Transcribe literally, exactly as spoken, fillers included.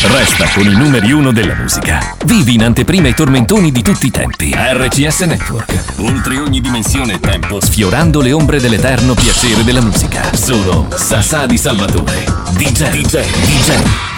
Resta con i numeri uno della musica. Vivi in anteprima i tormentoni di tutti i tempi. R C S Network. Oltre ogni dimensione e tempo, sfiorando le ombre dell'eterno piacere della musica. Solo Sasà di Salvatore. D J, D J, D J.